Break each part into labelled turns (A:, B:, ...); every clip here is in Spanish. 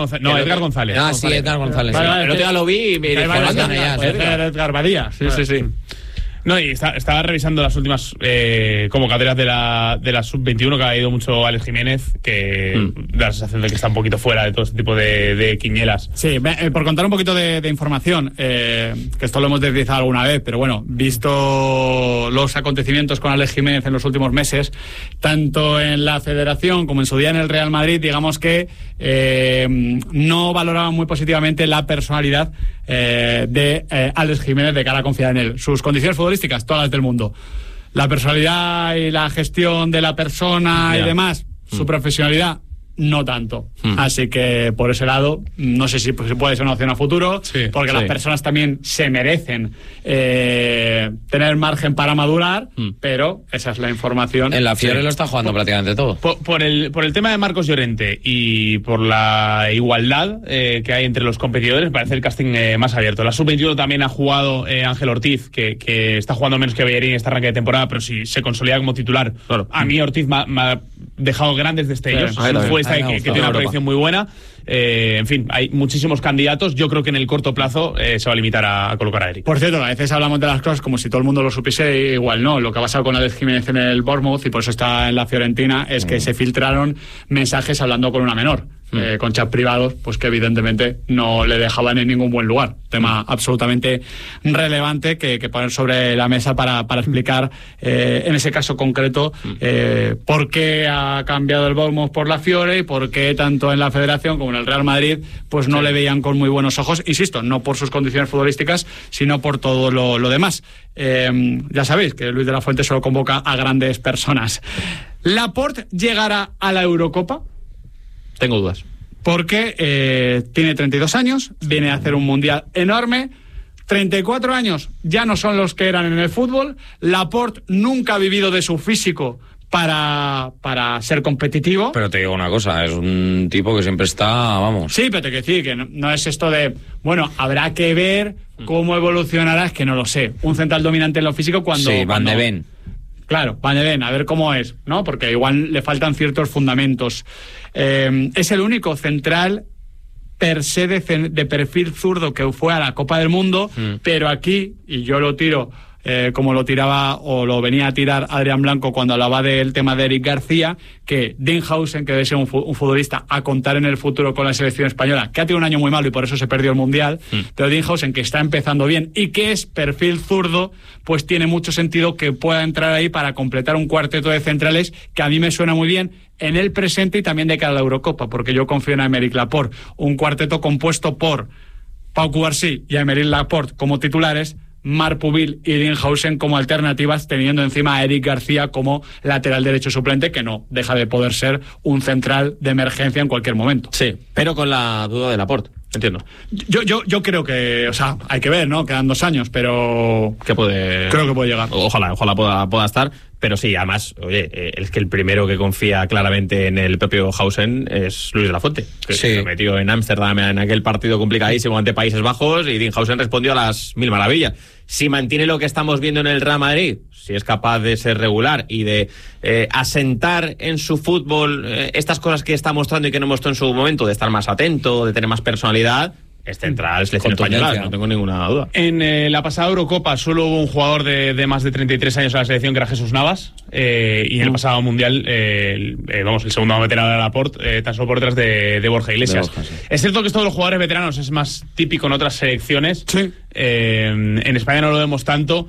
A: González. No, Edgar González.
B: Ah, sí, Edgar González.
A: Vale,
C: El otro día lo vi y me dije,
A: Edgar Badía. Sí. No, y estaba revisando las últimas convocatorias de la Sub-21, que ha ido mucho Alex Jiménez, que da la sensación de que está un poquito fuera de todo este tipo de quinielas.
D: Sí, por contar un poquito de información, que esto lo hemos deslizado alguna vez, pero bueno, visto los acontecimientos con Alex Jiménez en los últimos meses, tanto en la Federación como en su día en el Real Madrid, digamos que no valoraban muy positivamente la personalidad de Alex Jiménez de cara a confiar en él. Sus condiciones futbolísticas, todas las del mundo. La personalidad y la gestión de la persona y demás, su profesionalidad, no tanto. Así que por ese lado, no sé si puede ser una opción a futuro, porque las personas también se merecen tener margen para madurar, pero esa es la información.
B: En la Fiore lo está jugando prácticamente todo.
A: Por el tema de Marcos Llorente y por la igualdad que hay entre los competidores, me parece el casting más abierto. La Sub-21 también ha jugado Ángel Ortiz, que está jugando menos que Bellerín en este arranque de temporada, pero si se consolida como titular. Claro. A mí Ortiz me ha dejado grandes destellos. Es un futbolista que tiene una proyección muy buena. En fin, hay muchísimos candidatos. Yo creo que en el corto plazo se va a limitar a colocar a Eric.
D: Por cierto, a veces hablamos de las cosas como si todo el mundo lo supiese, igual no. Lo que ha pasado con Alex Jiménez en el Bournemouth, y por eso está en la Fiorentina, es que se filtraron mensajes hablando con una menor. Con chats privados, pues que evidentemente no le dejaban en ningún buen lugar. Tema absolutamente relevante que poner sobre la mesa para explicar en ese caso concreto por qué ha cambiado el Bournemouth por la Fiore y por qué tanto en la Federación como en el Real Madrid pues no le veían con muy buenos ojos, insisto, no por sus condiciones futbolísticas, sino por todo lo demás. Ya sabéis que Luis de la Fuente solo convoca a grandes personas. ¿Laporte llegará a la Eurocopa?
C: Tengo dudas.
D: Porque tiene 32 años, viene a hacer un mundial enorme. 34 años ya no son los que eran en el fútbol. Laporte nunca ha vivido de su físico para ser competitivo.
B: Pero te digo una cosa, es un tipo que siempre está, vamos.
D: Sí, pero te quiero decir que no es esto de, bueno, habrá que ver cómo evolucionará, es que no lo sé. Un central dominante en lo físico cuando...
B: Sí, Van de Ven.
D: Claro, Van de Ven, a ver cómo es, ¿no? Porque igual le faltan ciertos fundamentos. Es el único central per se de perfil zurdo que fue a la Copa del Mundo, pero aquí, y yo lo tiro como lo tiraba o lo venía a tirar Adrián Blanco cuando hablaba del tema de Eric García, que Dinghausen, que debe ser un futbolista a contar en el futuro con la selección española, que ha tenido un año muy malo y por eso se perdió el Mundial, pero Dinghausen, que está empezando bien y que es perfil zurdo, pues tiene mucho sentido que pueda entrar ahí para completar un cuarteto de centrales que a mí me suena muy bien en el presente y también de cara a la Eurocopa, porque yo confío en Aymeric Laporte, un cuarteto compuesto por Pau Cubarsí y Aymeric Laporte como titulares, Marc Pubil y Dinghausen como alternativas, teniendo encima a Eric García como lateral derecho suplente, que no deja de poder ser un central de emergencia en cualquier momento.
C: Sí, pero con la duda de Laporte, entiendo.
D: Yo creo que, o sea, hay que ver, ¿no? Quedan 2 años, pero
C: creo que puede llegar. Ojalá pueda estar. Pero sí, además, oye, es que el primero que confía claramente en el propio Hausen es Luis de la Fuente, que se metió en Ámsterdam en aquel partido complicadísimo ante Países Bajos y Dinghausen respondió a las mil maravillas. Si mantiene lo que estamos viendo en el Real Madrid, si es capaz de ser regular y de asentar en su fútbol estas cosas que está mostrando y que no mostró en su momento, de estar más atento, de tener más personalidad, es central, selección española, no tengo ninguna duda.
A: En la pasada Eurocopa solo hubo un jugador de más de 33 años en la selección, que era Jesús Navas, y en el pasado Mundial, el segundo veterano de Laporte, tan solo por detrás de Borja Iglesias. Es cierto que esto de los jugadores veteranos es más típico en otras selecciones. Sí. En España no lo vemos tanto.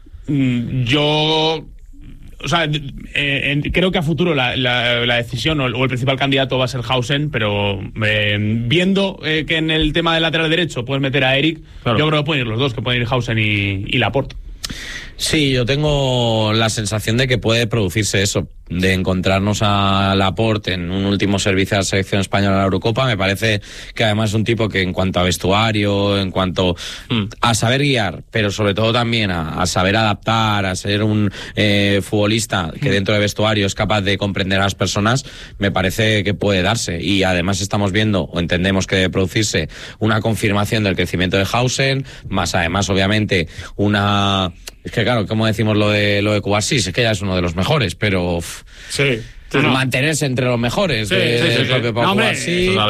A: O sea, creo que a futuro la decisión o el principal candidato va a ser Hausen, pero viendo que en el tema del lateral derecho puedes meter a Eric, claro, yo creo que pueden ir los dos, que pueden ir Hausen y Laporte.
B: Sí, yo tengo la sensación de que puede producirse eso, de encontrarnos a Laporte en un último servicio a la selección española de la Eurocopa. Me parece que además es un tipo que en cuanto a vestuario, en cuanto a saber guiar, pero sobre todo también a saber adaptar, a ser un futbolista que dentro de vestuario es capaz de comprender a las personas, me parece que puede darse. Y además estamos viendo, o entendemos que debe producirse, una confirmación del crecimiento de Hausen, más además obviamente una... Es que claro, como decimos lo de Cubarsí, es que ya es uno de los mejores, pero
D: sí,
B: mantenerse entre los mejores del propio Pau Cubarsí.